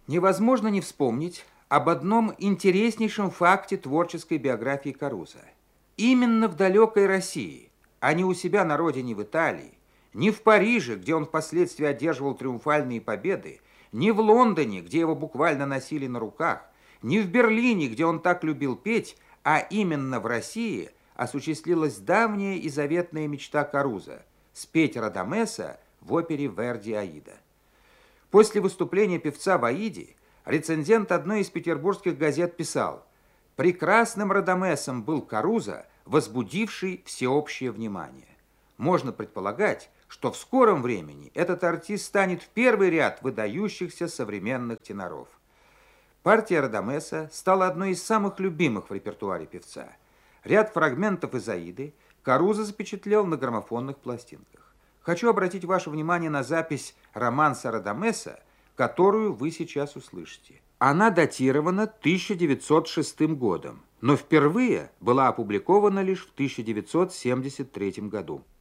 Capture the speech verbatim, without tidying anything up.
Невозможно не вспомнить об одном интереснейшем факте творческой биографии Карузо. Именно в далекой России, а не у себя на родине в Италии, не в Париже, где он впоследствии одерживал триумфальные победы, не в Лондоне, где его буквально носили на руках, не в Берлине, где он так любил петь, а именно в России осуществилась давняя и заветная мечта Карузо – спеть Радамеса в опере Верди «Аида». После выступления певца в «Аиде» рецензент одной из петербургских газет писал: «Прекрасным Радамесом был Карузо, возбудивший всеобщее внимание». Можно предполагать, что в скором времени этот артист станет в первый ряд выдающихся современных теноров. Партия Радамеса стала одной из самых любимых в репертуаре певца. Ряд фрагментов из «Аиды» Карузо запечатлел на граммофонных пластинках. Хочу обратить ваше внимание на запись романса Радамеса, которую вы сейчас услышите. Она датирована тысяча девятьсот шестым годом, но впервые была опубликована лишь в тысяча девятьсот семьдесят третьем году.